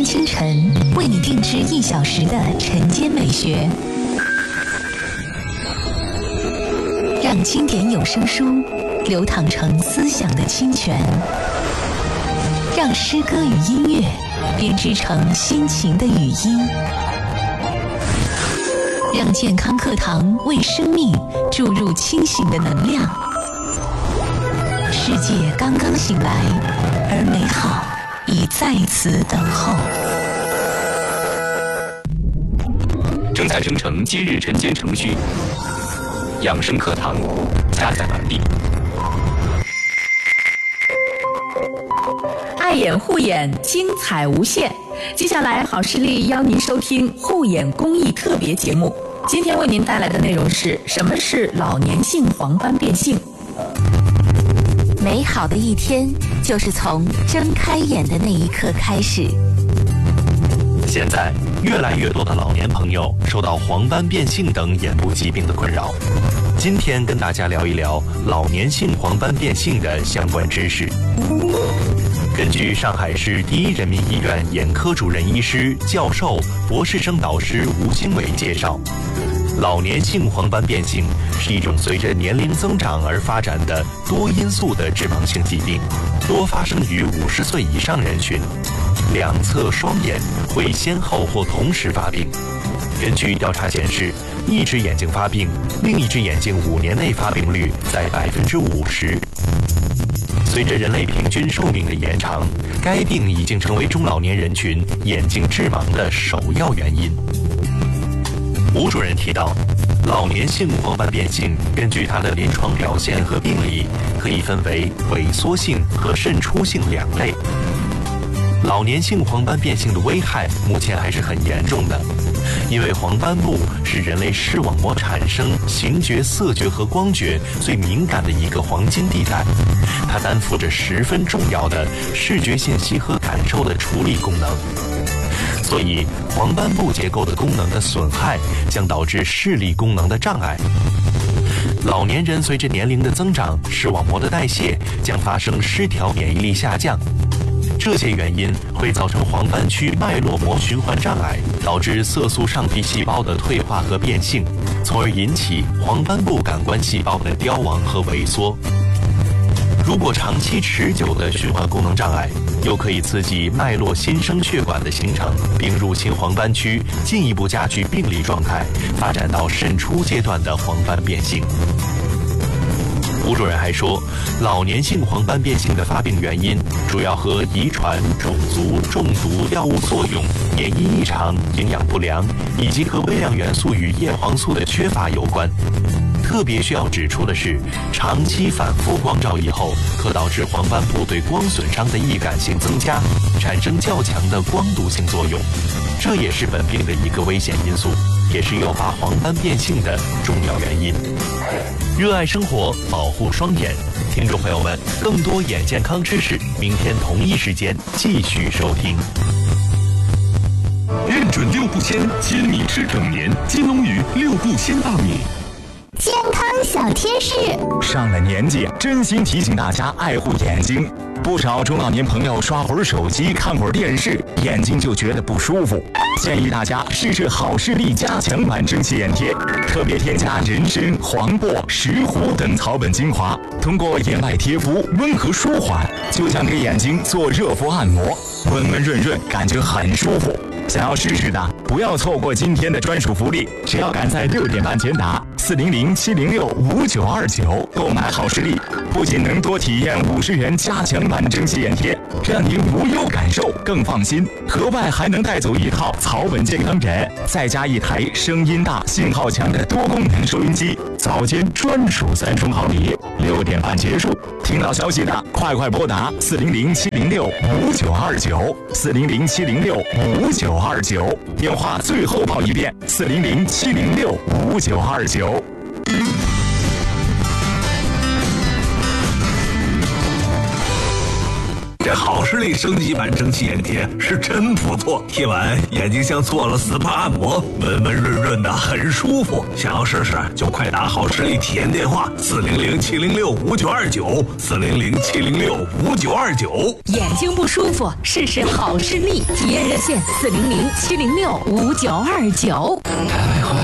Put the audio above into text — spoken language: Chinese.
清晨为你定制1小时的晨间美学，让经典有声书流淌成思想的清泉，让诗歌与音乐编织成心情的语音，让健康课堂为生命注入清醒的能量。世界刚刚醒来，而美好已在此等候。 正在生成今日晨间程序，养生课堂加载完毕。 爱眼护眼，精彩无限。接下来，好视力邀您收听护眼公益特别节目。今天为您带来的内容是：什么是老年性黄斑变性？ 美好的一天就是从睁开眼的那一刻开始。 现在，越来越多的老年朋友受到黄斑变性等眼部疾病的困扰。今天跟大家聊一聊老年性黄斑变性的相关知识。根据上海市第一人民医院眼科主任医师、教授、博士生导师吴兴伟介绍，老年性黄斑变性是一种随着年龄增长而发展的多因素的致盲性疾病，多发生于50岁以上人群，两侧双眼会先后或同时发病。根据调查显示，一只眼睛发病，另一只眼睛5年内发病率在50%。随着人类平均寿命的延长，该病已经成为中老年人群眼睛致盲的首要原因。吴主任提到，老年性黄斑变性根据它的临床表现和病理，可以分为萎缩性和渗出性两类。老年性黄斑变性的危害目前还是很严重的，因为黄斑部是人类视网膜产生形觉、色觉和光觉最敏感的一个黄金地带，它担负着十分重要的视觉信息和感受的处理功能。所以，黄斑部结构的功能的损害将导致视力功能的障碍。老年人随着年龄的增长，视网膜的代谢将发生失调，免疫力下降。这些原因会造成黄斑区脉络膜循环障碍，导致色素上皮细胞的退化和变性，从而引起黄斑部感官细胞的凋亡和萎缩。如果长期持久的循环功能障碍，又可以刺激脉络新生血管的形成，并入侵黄斑区，进一步加剧病理状态，发展到渗出阶段的黄斑变性。吴主任还说，老年性黄斑变性的发病原因主要和遗传、种族、中毒、药物作用、免疫异常、营养不良以及和微量元素与叶黄素的缺乏有关。特别需要指出的是，长期反复光照以后，可导致黄斑部对光损伤的易感性增加，产生较强的光毒性作用，这也是本病的一个危险因素，也是诱发黄斑变性的重要原因。热爱生活，保护双眼，听众朋友们，更多眼健康知识，明天同一时间继续收听。 认准6不鲜，千米吃整年，金龙鱼6不鲜大米。 健康小贴士， 上了年纪，真心提醒大家爱护眼睛。不少中老年朋友刷会儿手机、看会儿电视，眼睛就觉得不舒服。建议大家试试好视力加强版蒸汽眼贴，特别添加人参、黄柏、石斛等草本精华，通过眼外贴敷温和舒缓，就像给眼睛做热敷按摩，温温润润，感觉很舒服。想要试试的，不要错过今天的专属福利，只要赶在6点半前打400-706-5929购买好视力，不仅能多体验50元加强版蒸汽眼贴，让您无忧感受，更放心。额外还能带走一套草本健康枕，再加一台声音大、信号强的多功能收音机，早间专属3重好礼。6点半结束，听到消息的快拨打400-706-5929，400-706-5929，电话最后报一遍，400-706-5929。 这好视力升级版蒸汽眼贴是真不错，贴完眼睛像做了 SPA 按摩，温温润润的，很舒服。想要试试就快打好视力体验电话400-706-5929，400-706-5929。 眼睛不舒服，试试好视力体验热线400-706-5929。